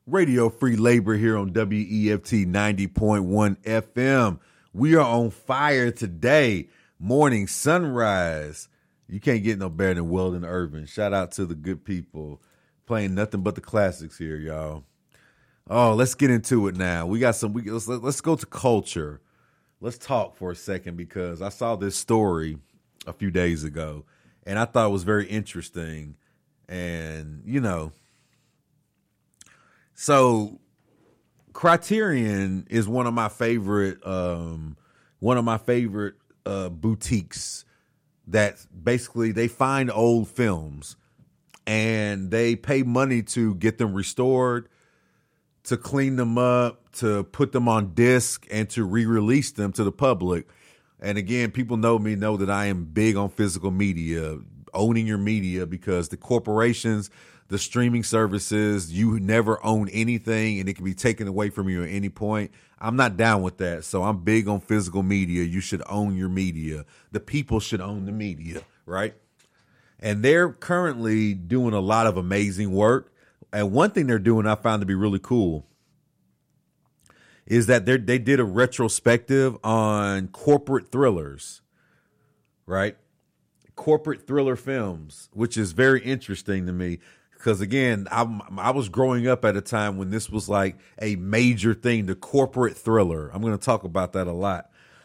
Radio Free Labor here on WEFT 90.1 FM. We are on fire today. Morning sunrise. You can't get no better than Weldon Irvin. Shout out to the good people playing nothing but the classics here, y'all. Oh, let's get into it now. We got some. Let's go to culture. Let's talk for a second because I saw this story a few days ago and I thought it was very interesting. And, so Criterion is one of my favorite boutiques that basically they find old films and they pay money to get them restored, to clean them up, to put them on disc, and to re-release them to the public. And again, people know that I am big on physical media, owning your media, because the corporations, the streaming services, you never own anything and it can be taken away from you at any point. I'm not down with that. So I'm big on physical media. You should own your media. The people should own the media, right? And they're currently doing a lot of amazing work. And one thing they're doing I found to be really cool is that they did a retrospective on corporate thrillers, right? Corporate thriller films, which is very interesting to me. Because, again, I was growing up at a time when this was like a major thing, the corporate thriller. I'm going to talk about that a lot.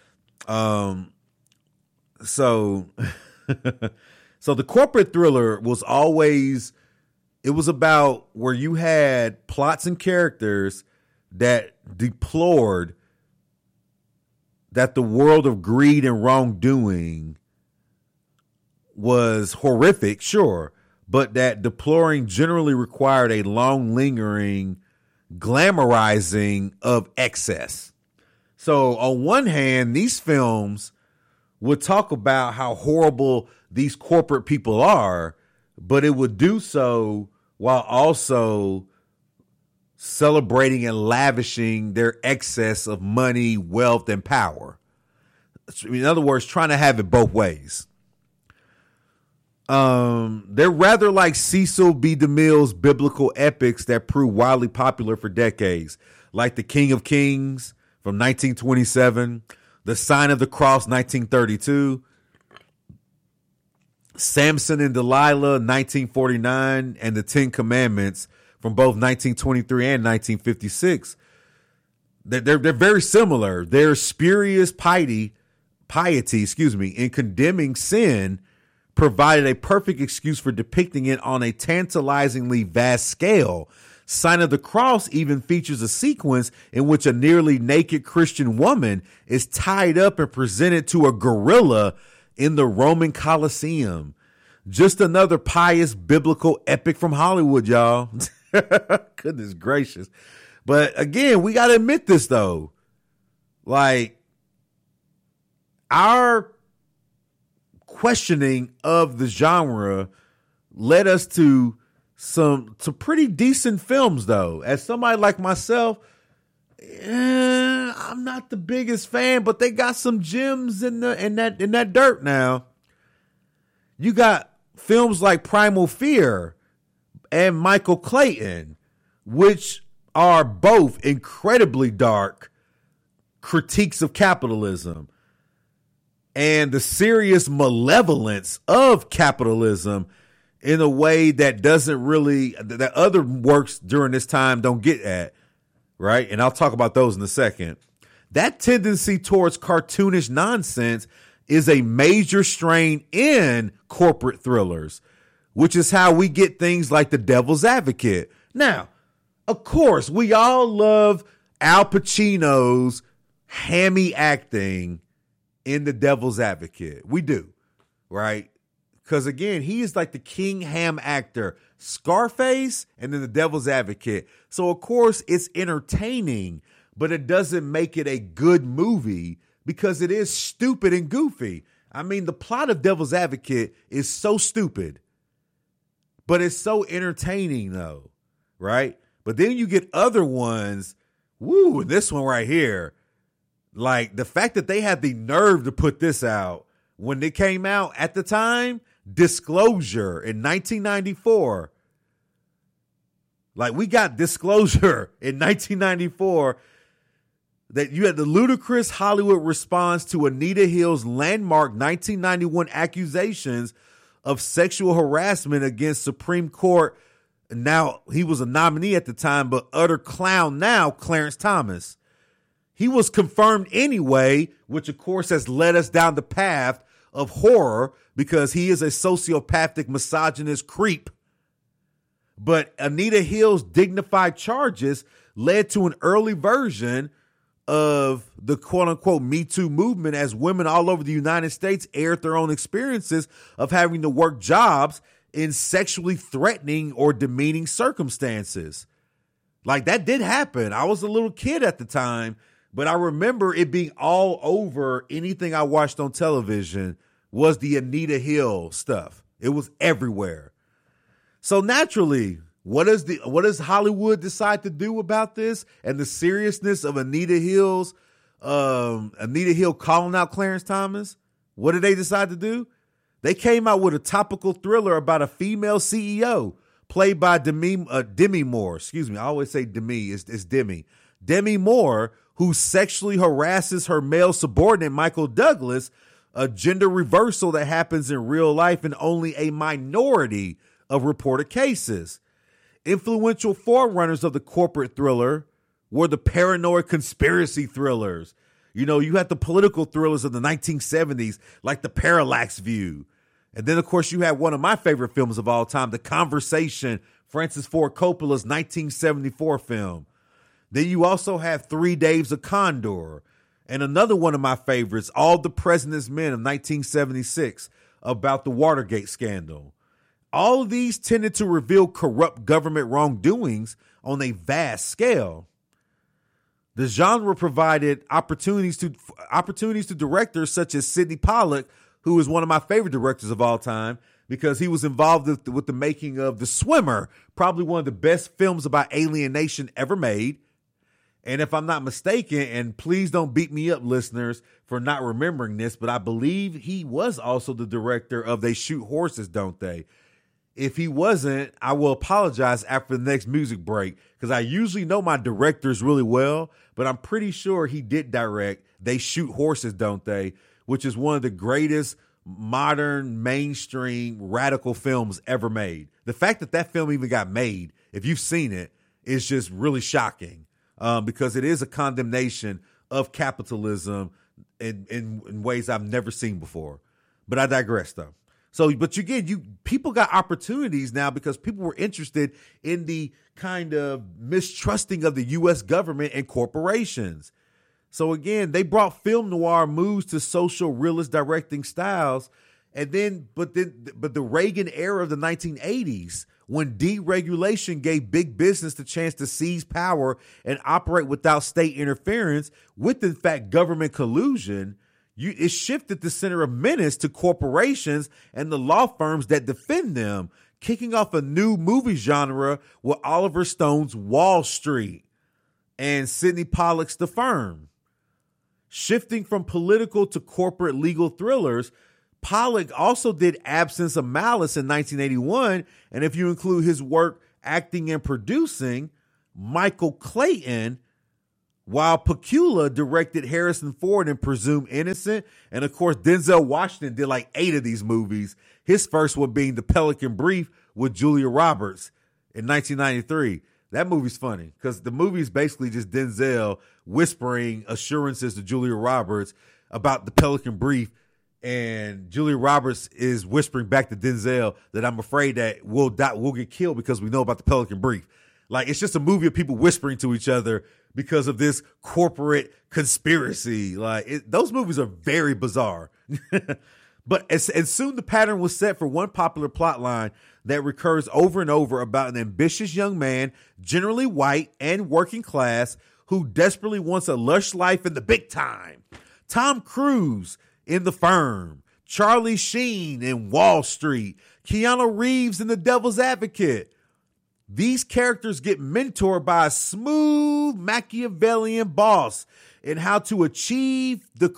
So the corporate thriller was always, it was about where you had plots and characters that deplored that the world of greed and wrongdoing was horrific, sure, but that deploring generally required a long lingering glamorizing of excess. So on one hand, these films would talk about how horrible these corporate people are, but it would do so while also celebrating and lavishing their excess of money, wealth, and power. In other words, trying to have it both ways. They're rather like Cecil B. DeMille's biblical epics that proved wildly popular for decades, like The King of Kings from 1927, The Sign of the Cross 1932, Samson and Delilah 1949, and The Ten Commandments from both 1923 and 1956. They're very similar. Their spurious piety, in condemning sin provided a perfect excuse for depicting it on a tantalizingly vast scale. Sign of the Cross even features a sequence in which a nearly naked Christian woman is tied up and presented to a gorilla in the Roman Colosseum. Just another pious biblical epic from Hollywood, y'all. Goodness gracious. But again, we got to admit this, though. Like, our questioning of the genre led us to some pretty decent films, though. As somebody like myself, I'm not the biggest fan, but they got some gems in that dirt now. You got films like Primal Fear and Michael Clayton, which are both incredibly dark critiques of capitalism and the serious malevolence of capitalism in a way that that other works during this time don't get at, right? And I'll talk about those in a second. That tendency towards cartoonish nonsense is a major strain in corporate thrillers, which is how we get things like The Devil's Advocate. Now, of course, we all love Al Pacino's hammy acting in The Devil's Advocate. We do, right? Because again, he is like the king ham actor, Scarface, and then The Devil's Advocate. So of course it's entertaining, but it doesn't make it a good movie because it is stupid and goofy. I mean, the plot of Devil's Advocate is so stupid, but it's so entertaining though, right? But then you get other ones, this one right here, like the fact that they had the nerve to put this out when it came out at the time, Disclosure in 1994. Like, we got disclosure in 1994 that you had the ludicrous Hollywood response to Anita Hill's landmark 1991 accusations of sexual harassment against Supreme Court. Now, he was a nominee at the time, but utter clown now, Clarence Thomas. He was confirmed anyway, which of course has led us down the path of horror because he is a sociopathic, misogynist creep. But Anita Hill's dignified charges led to an early version of the quote unquote Me Too movement as women all over the United States aired their own experiences of having to work jobs in sexually threatening or demeaning circumstances. Like, that did happen. I was a little kid at the time, but I remember it being all over anything I watched on television was the Anita Hill stuff. It was everywhere. So naturally, what does Hollywood decide to do about this and the seriousness of Anita Hill calling out Clarence Thomas? What did they decide to do? They came out with a topical thriller about a female CEO played by Demi Moore. Excuse me, I always say Demi. It's Demi. Demi Moore, who sexually harasses her male subordinate Michael Douglas, a gender reversal that happens in real life in only a minority of reported cases. Influential forerunners of the corporate thriller were the paranoid conspiracy thrillers. You know, you had the political thrillers of the 1970s, like The Parallax View. And then, of course, you had one of my favorite films of all time, The Conversation, Francis Ford Coppola's 1974 film. Then you also have 3 Days of Condor. And another one of my favorites, All the President's Men of 1976, about the Watergate scandal. All of these tended to reveal corrupt government wrongdoings on a vast scale. The genre provided opportunities to directors such as Sidney Pollack, who is one of my favorite directors of all time, because he was involved with the making of The Swimmer, probably one of the best films about alienation ever made. And if I'm not mistaken, and please don't beat me up, listeners, for not remembering this, but I believe he was also the director of They Shoot Horses, Don't They? If he wasn't, I will apologize after the next music break, because I usually know my directors really well, but I'm pretty sure he did direct They Shoot Horses, Don't They?, which is one of the greatest modern mainstream radical films ever made. The fact that that film even got made, if you've seen it, is just really shocking, because it is a condemnation of capitalism in ways I've never seen before. But I digress, though. So, but again, people got opportunities now because people were interested in the kind of mistrusting of the U.S. government and corporations. So again, they brought film noir moves to social realist directing styles. And then, but the Reagan era of the 1980s, when deregulation gave big business the chance to seize power and operate without state interference, with in fact government collusion, it shifted the center of menace to corporations and the law firms that defend them, kicking off a new movie genre with Oliver Stone's Wall Street and Sidney Pollack's The Firm. Shifting from political to corporate legal thrillers, Pollack also did Absence of Malice in 1981, and if you include his work acting and producing, Michael Clayton, while Pakula directed Harrison Ford in Presumed Innocent, and of course Denzel Washington did like 8 of these movies, his first one being The Pelican Brief with Julia Roberts in 1993. That movie's funny because the movie is basically just Denzel whispering assurances to Julia Roberts about the Pelican Brief, and Julia Roberts is whispering back to Denzel that I'm afraid that we'll get killed because we know about the Pelican Brief. Like, it's just a movie of people whispering to each other because of this corporate conspiracy. Like, those movies are very bizarre. But and soon the pattern was set for one popular plot line that recurs over and over about an ambitious young man, generally white and working class, who desperately wants a lush life in the big time. Tom Cruise in The Firm, Charlie Sheen in Wall Street, Keanu Reeves in The Devil's Advocate. These characters get mentored by a smooth Machiavellian boss in how to achieve his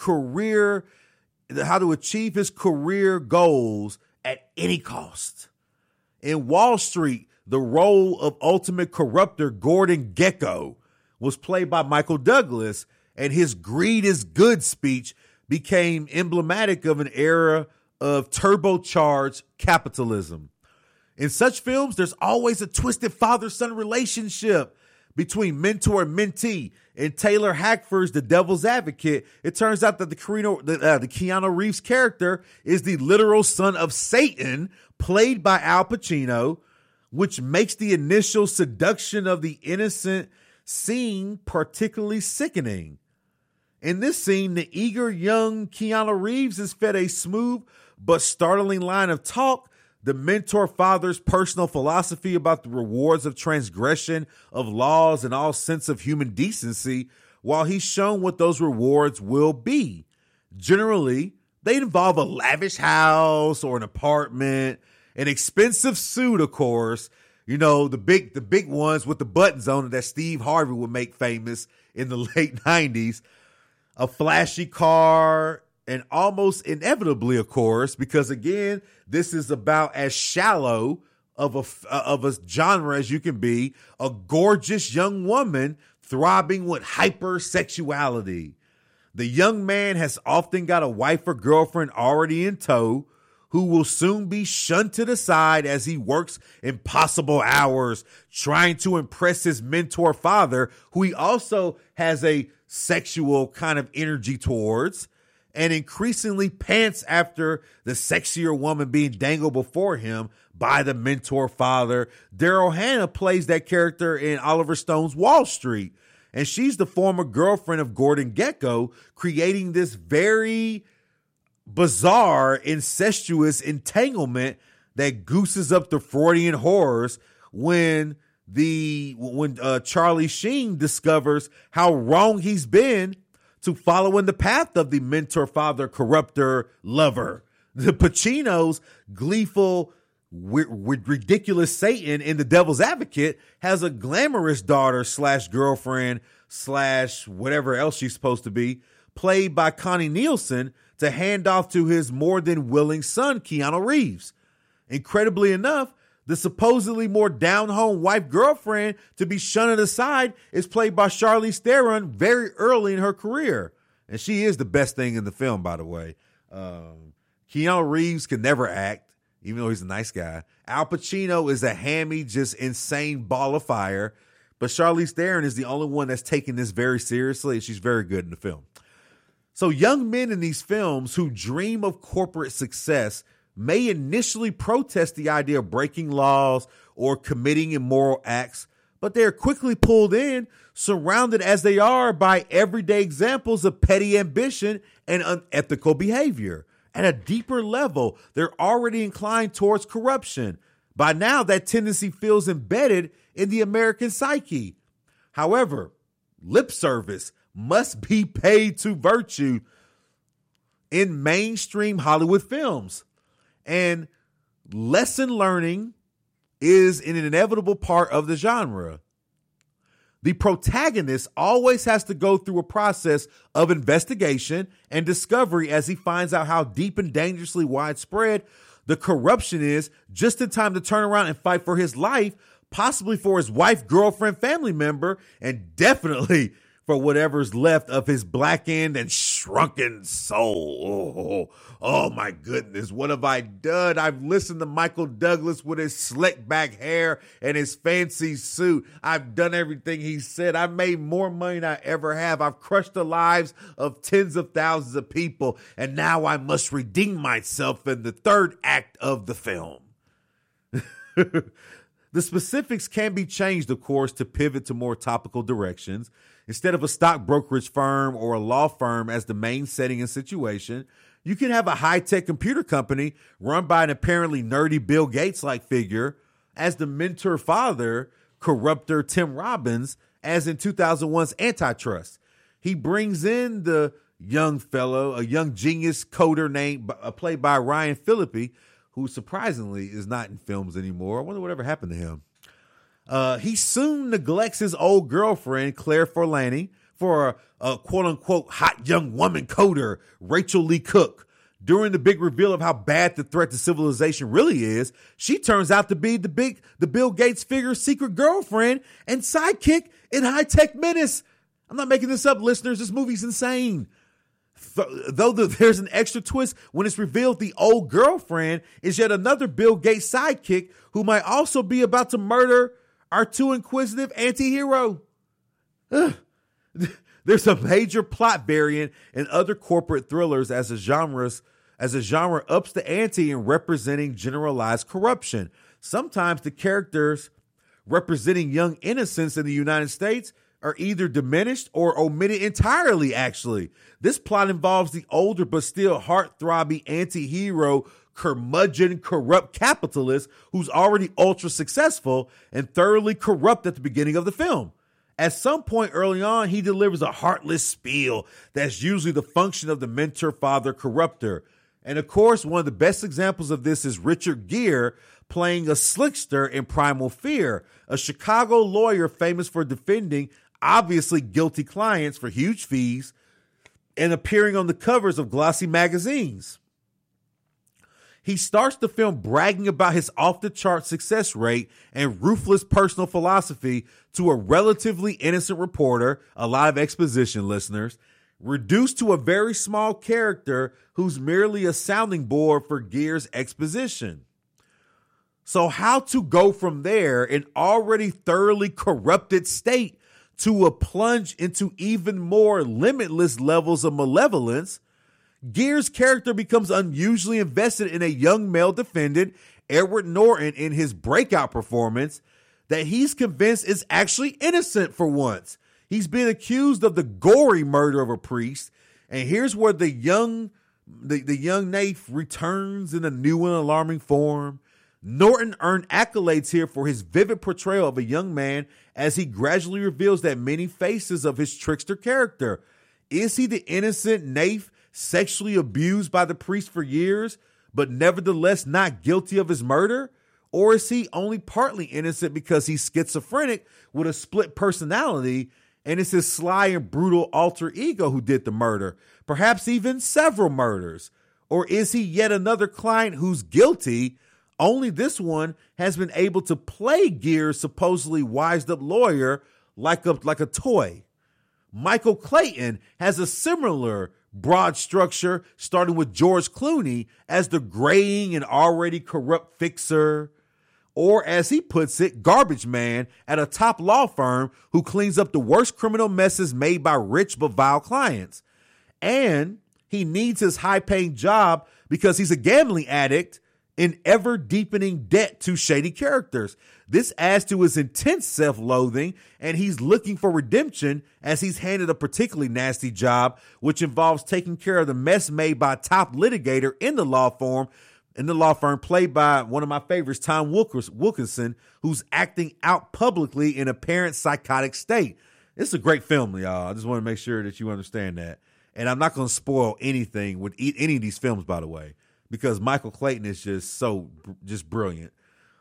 career goals at any cost. In Wall Street, the role of ultimate corruptor Gordon Gekko was played by Michael Douglas, and his "greed is good" speech became emblematic of an era of turbocharged capitalism. In such films, there's always a twisted father-son relationship between mentor and mentee. In Taylor Hackford's The Devil's Advocate, it turns out that the Keanu Reeves character is the literal son of Satan, played by Al Pacino, which makes the initial seduction of the innocent scene particularly sickening. In this scene, the eager young Keanu Reeves is fed a smooth but startling line of talk. The mentor father's personal philosophy about the rewards of transgression of laws and all sense of human decency, while he's shown what those rewards will be. Generally, they involve a lavish house or an apartment, an expensive suit, of course, you know, the big ones with the buttons on it that Steve Harvey would make famous in the late 90s, a flashy car, and almost inevitably, of course, because again, this is about as shallow of a genre as you can be, a gorgeous young woman throbbing with hypersexuality. The young man has often got a wife or girlfriend already in tow, who will soon be shunned to the side as he works impossible hours trying to impress his mentor father, who he also has a sexual kind of energy towards, and increasingly pants after the sexier woman being dangled before him by the mentor father. Daryl Hannah plays that character in Oliver Stone's Wall Street, and she's the former girlfriend of Gordon Gekko, creating this very bizarre, incestuous entanglement that gooses up the Freudian horrors when Charlie Sheen discovers how wrong he's been to follow in the path of the mentor father corruptor lover. The Pacino's gleeful, ridiculous Satan in The Devil's Advocate has a glamorous daughter / girlfriend / whatever else she's supposed to be, played by Connie Nielsen, to hand off to his more than willing son, Keanu Reeves. Incredibly enough, the supposedly more down-home wife-girlfriend to be shunned aside is played by Charlize Theron very early in her career. And she is the best thing in the film, by the way. Keanu Reeves can never act, even though he's a nice guy. Al Pacino is a hammy, just insane ball of fire. But Charlize Theron is the only one that's taking this very seriously, and she's very good in the film. So young men in these films who dream of corporate success may initially protest the idea of breaking laws or committing immoral acts, but they are quickly pulled in, surrounded as they are by everyday examples of petty ambition and unethical behavior. At a deeper level, they're already inclined towards corruption. By now, that tendency feels embedded in the American psyche. However, lip service must be paid to virtue in mainstream Hollywood films. And lesson learning is an inevitable part of the genre. The protagonist always has to go through a process of investigation and discovery as he finds out how deep and dangerously widespread the corruption is, just in time to turn around and fight for his life, possibly for his wife, girlfriend, family member, and definitely for whatever's left of his blackened and shrunken soul. Oh my goodness, what have I done? I've listened to Michael Douglas with his slick back hair and his fancy suit. I've done everything he said. I've made more money than I ever have. I've crushed the lives of tens of thousands of people, and now I must redeem myself in the third act of the film. The specifics can be changed, of course, to pivot to more topical directions. Instead of a stock brokerage firm or a law firm as the main setting and situation, you can have a high-tech computer company run by an apparently nerdy Bill Gates-like figure as the mentor father, corruptor Tim Robbins, as in 2001's Antitrust. He brings in the young fellow, a young genius coder played by Ryan Phillippe, who surprisingly is not in films anymore. I wonder whatever happened to him. He soon neglects his old girlfriend, Claire Forlani, for a quote-unquote hot young woman coder, Rachel Lee Cook, During the big reveal of how bad the threat to civilization really is, she turns out to be the Bill Gates figure's secret girlfriend and sidekick in High Tech Menace. I'm not making this up, listeners. This movie's insane. Though there's an extra twist when it's revealed the old girlfriend is yet another Bill Gates sidekick who might also be about to murder our too inquisitive anti-hero. There's a major plot variant in other corporate thrillers as a genre ups the ante in representing generalized corruption. Sometimes the characters representing young innocents in the United States are either diminished or omitted entirely, actually. This plot involves the older but still heart-throbbing anti-hero curmudgeon corrupt capitalist who's already ultra successful and thoroughly corrupt at the beginning of the film. At some point early on, he delivers a heartless spiel that's usually the function of the mentor father corrupter. And of course, one of the best examples of this is Richard Gere playing a slickster in Primal Fear, a Chicago lawyer famous for defending obviously guilty clients for huge fees and appearing on the covers of glossy magazines. He starts the film bragging about his off-the-chart success rate and ruthless personal philosophy to a relatively innocent reporter, a lot of exposition, listeners, reduced to a very small character who's merely a sounding board for Gere's exposition. So how to go from there, an already thoroughly corrupted state, to a plunge into even more limitless levels of malevolence? Gere's character becomes unusually invested in a young male defendant, Edward Norton, in his breakout performance that he's convinced is actually innocent for once. He's been accused of the gory murder of a priest, and here's where the young naif returns in a new and alarming form. Norton earned accolades here for his vivid portrayal of a young man as he gradually reveals that many faces of his trickster character. Is he the innocent naif sexually abused by the priest for years, but nevertheless not guilty of his murder? Or is he only partly innocent because he's schizophrenic with a split personality, and it's his sly and brutal alter ego who did the murder, perhaps even several murders? Or is he yet another client who's guilty, only this one has been able to play Gere's supposedly wised up lawyer like a toy? Michael Clayton has a similar broad structure, starting with George Clooney as the graying and already corrupt fixer, or as he puts it, garbage man at a top law firm who cleans up the worst criminal messes made by rich but vile clients. And he needs his high-paying job because he's a gambling addict in ever-deepening debt to shady characters. This adds to his intense self-loathing, and he's looking for redemption as he's handed a particularly nasty job, which involves taking care of the mess made by a top litigator in the law firm played by one of my favorites, Tom Wilkinson, who's acting out publicly in apparent psychotic state. It's a great film, y'all. I just want to make sure that you understand that. And I'm not going to spoil anything with any of these films, by the way, because Michael Clayton is just brilliant.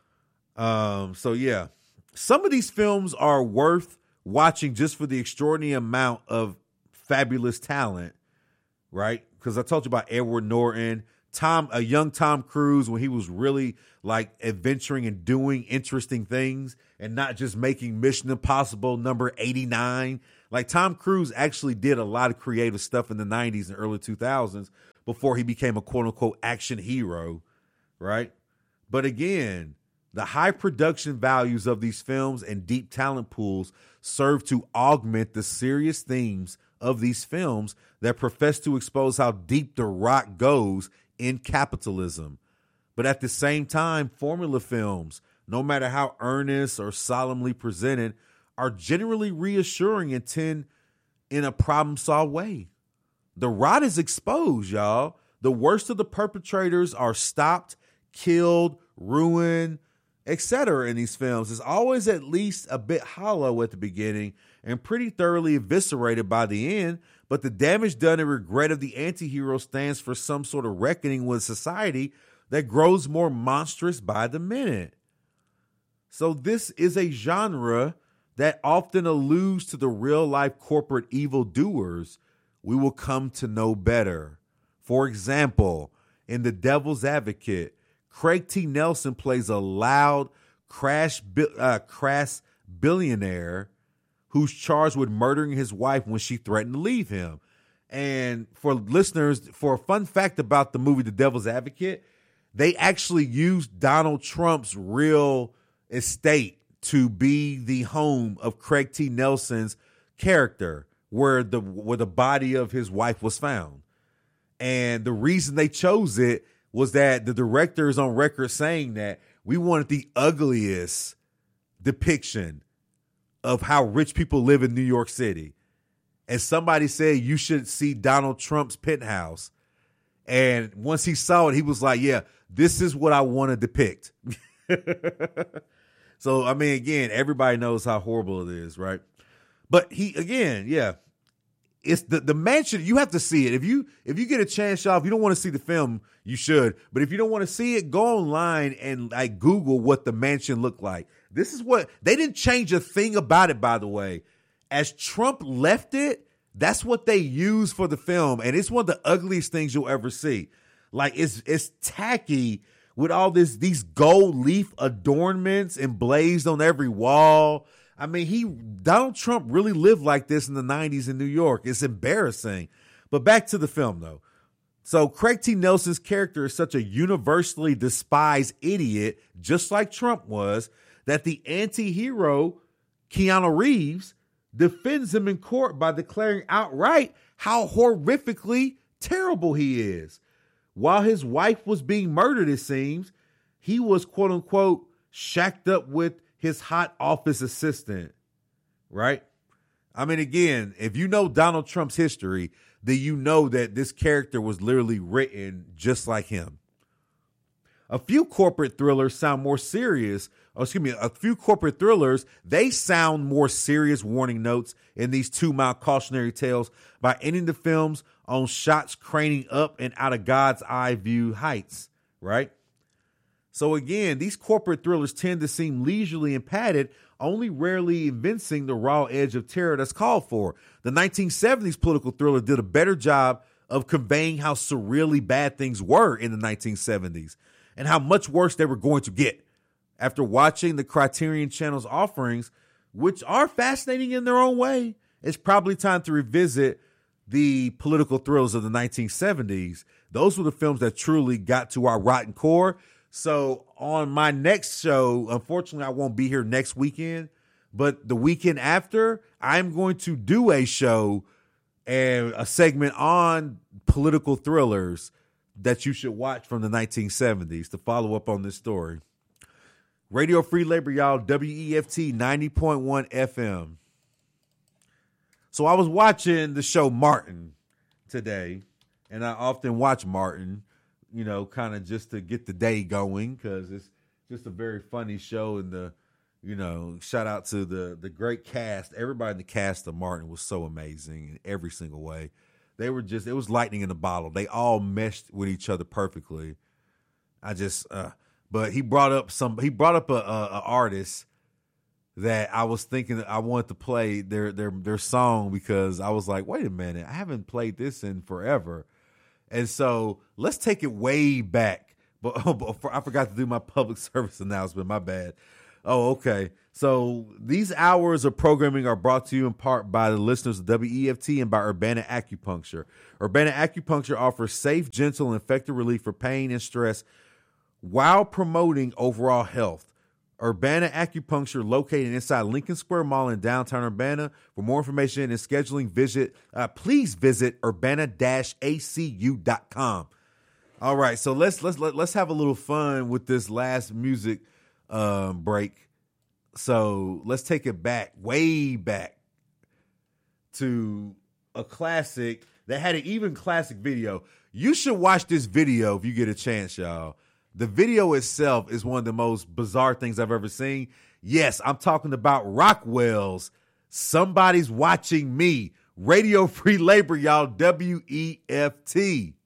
So yeah, some of these films are worth watching just for the extraordinary amount of fabulous talent, right? Because I told you about Edward Norton, a young Tom Cruise when he was really like adventuring and doing interesting things and not just making Mission Impossible number 89. Like Tom Cruise actually did a lot of creative stuff in the 90s and early 2000s before he became a quote unquote action hero, right? But again, the high production values of these films and deep talent pools serve to augment the serious themes of these films that profess to expose how deep the rock goes in capitalism. But at the same time, formula films, no matter how earnest or solemnly presented, are generally reassuring and tend in a problem-solved way. The rot is exposed, y'all. The worst of the perpetrators are stopped, killed, ruined, etc. in these films. It's always at least a bit hollow at the beginning and pretty thoroughly eviscerated by the end, but the damage done and regret of the anti-hero stands for some sort of reckoning with society that grows more monstrous by the minute. So this is a genre that often alludes to the real-life corporate evildoers we will come to know better. For example, in The Devil's Advocate, Craig T. Nelson plays a loud, crass billionaire who's charged with murdering his wife when she threatened to leave him. And for listeners, for a fun fact about the movie The Devil's Advocate, they actually used Donald Trump's real estate to be the home of Craig T. Nelson's character, where the body of his wife was found. And the reason they chose it was that the director is on record saying that we wanted the ugliest depiction of how rich people live in New York City. And somebody said you should see Donald Trump's penthouse. And once he saw it, he was like, yeah, this is what I want to depict. So, I mean, again, everybody knows how horrible it is, right? But it's the mansion. You have to see it. If you get a chance, y'all, if you don't want to see the film, you should. But if you don't want to see it, go online and like Google what the mansion looked like. This is what they didn't change a thing about it, by the way. As Trump left it, that's what they used for the film. And it's one of the ugliest things you'll ever see. Like it's tacky with all these gold leaf adornments emblazed on every wall. I mean, Donald Trump really lived like this in the 90s in New York. It's embarrassing. But back to the film, though. So Craig T. Nelson's character is such a universally despised idiot, just like Trump was, that the anti-hero, Keanu Reeves, defends him in court by declaring outright how horrifically terrible he is. While his wife was being murdered, it seems, he was, quote unquote, shacked up with his hot office assistant, right? I mean, again, if you know Donald Trump's history, then you know that this character was literally written just like him. A few corporate thrillers sound more serious. A few corporate thrillers, they sound more serious warning notes in these 2-mile cautionary tales by ending the films on shots craning up and out of God's eye view heights, right? So again, these corporate thrillers tend to seem leisurely and padded, only rarely evincing the raw edge of terror that's called for. The 1970s political thriller did a better job of conveying how surreally bad things were in the 1970s and how much worse they were going to get. After watching the Criterion Channel's offerings, which are fascinating in their own way, it's probably time to revisit the political thrillers of the 1970s. Those were the films that truly got to our rotten core. So on my next show, unfortunately, I won't be here next weekend, but the weekend after, I'm going to do a show and a segment on political thrillers that you should watch from the 1970s to follow up on this story. Radio Free Labor, y'all, WEFT 90.1 FM. So I was watching the show Martin today, and I often watch Martin, you know, kind of just to get the day going because it's just a very funny show. And shout out to the great cast. Everybody in the cast of Martin was so amazing in every single way. It was lightning in a bottle. They all meshed with each other perfectly. But he brought up a artist that I was thinking I wanted to play their song because I was like, wait a minute, I haven't played this in forever. And so let's take it way back. But I forgot to do my public service announcement. My bad. Oh, okay. So these hours of programming are brought to you in part by the listeners of WEFT and by Urbana Acupuncture. Urbana Acupuncture offers safe, gentle, and effective relief for pain and stress while promoting overall health. Urbana Acupuncture, located inside Lincoln Square Mall in downtown Urbana. For more information and scheduling, please visit urbana-acu.com. All right, so let's have a little fun with this last music break. So let's take it back, way back, to a classic that had an even classic video. You should watch this video if you get a chance, y'all. The video itself is one of the most bizarre things I've ever seen. Yes, I'm talking about Rockwell's Somebody's Watching Me. Radio Free Labor, y'all. WEFT.